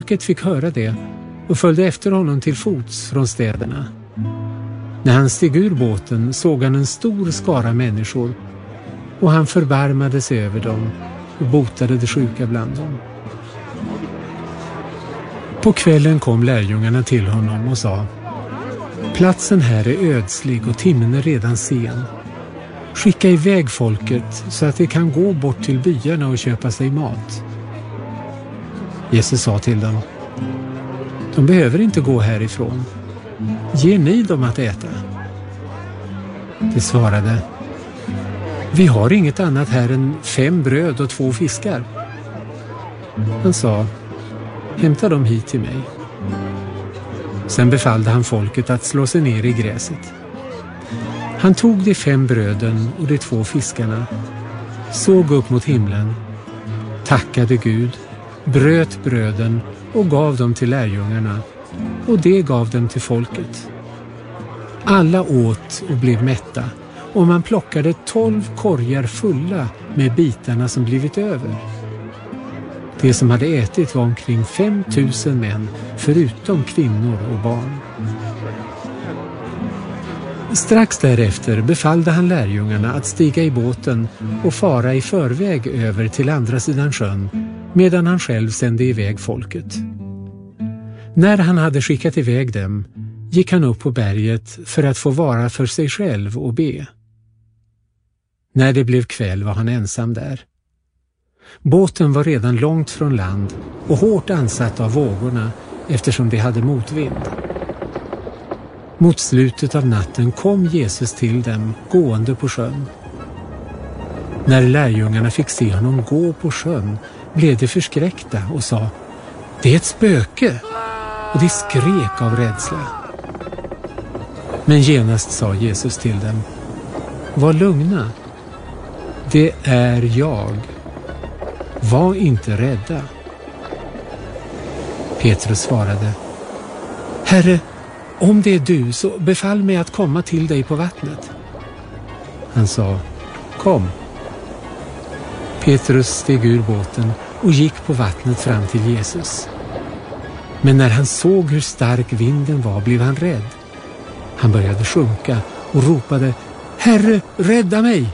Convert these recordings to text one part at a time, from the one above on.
Folket fick höra det och följde efter honom till fots från städerna. När han steg ur båten såg han en stor skara människor och han förbarmade sig över dem och botade de sjuka bland dem. På kvällen kom lärjungarna till honom och sa: platsen här är ödslig och timmen är redan sen. Skicka iväg folket så att de kan gå bort till byarna och köpa sig mat. Jesus sa till dem: de behöver inte gå härifrån. Ger ni dem att äta? De svarade: vi har inget annat här än 5 bröd och 2 fiskar. Han sa: hämta dem hit till mig. Sen befallde han folket att slå sig ner i gräset. Han tog de 5 bröden och de 2 fiskarna, såg upp mot himlen, tackade Gud, bröt bröden och gav dem till lärjungarna, och det gav dem till folket. Alla åt och blev mätta, och man plockade 12 korgar fulla med bitarna som blivit över. Det som hade ätit var omkring 5 000 män, förutom kvinnor och barn. Strax därefter befallde han lärjungarna att stiga i båten och fara i förväg över till andra sidan sjön, medan han själv sände iväg folket. När han hade skickat iväg dem gick han upp på berget för att få vara för sig själv och be. När det blev kväll var han ensam där. Båten var redan långt från land och hårt ansatt av vågorna eftersom de hade motvind. Mot slutet av natten kom Jesus till dem gående på sjön. När lärjungarna fick se honom gå på sjön blev de förskräckta och sa: det är ett spöke! Och de skrek av rädsla. Men genast sa Jesus till dem: var lugna, det är jag. Var inte rädda. Petrus svarade: Herre, om det är du, så befall mig att komma till dig på vattnet. Han sa: kom. Petrus steg ur båten och gick på vattnet fram till Jesus. Men när han såg hur stark vinden var blev han rädd. Han började sjunka och ropade: Herre, rädda mig!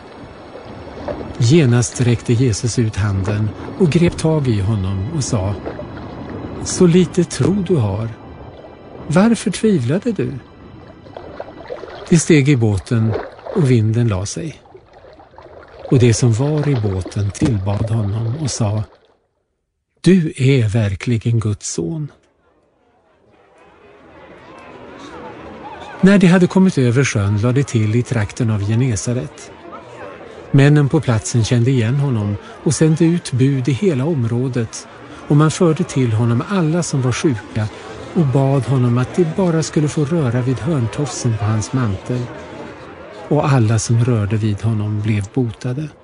Genast räckte Jesus ut handen och grep tag i honom och sa: så lite tro du har. Varför tvivlade du? De steg i båten och vinden la sig. Och det som var i båten tillbad honom och sa: du är verkligen Guds son. När de hade kommit över sjön lade de till i trakten av Genesaret. Männen på platsen kände igen honom och sände ut bud i hela området, och man förde till honom alla som var sjuka och bad honom att de bara skulle få röra vid hörntofsen på hans mantel. Och alla som rörde vid honom blev botade.